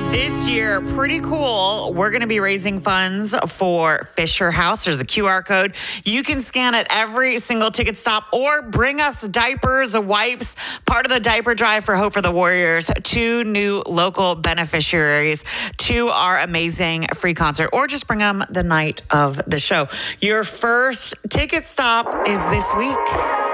This year, pretty cool. We're going to be raising funds for Fisher House. There's a QR code. You can scan at every single ticket stop or bring us diapers, wipes, part of the diaper drive for Hope for the Warriors, 2 new local beneficiaries to our amazing free concert, or just bring them the night of the show. Your first ticket stop is this week.